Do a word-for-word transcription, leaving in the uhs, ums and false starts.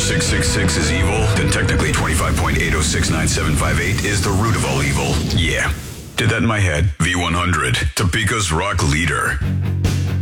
six six six is evil, then technically twenty-five point eight oh six nine seven five eight is the root of all evil. Yeah. Did that in my head. V one hundred, Topeka's rock leader.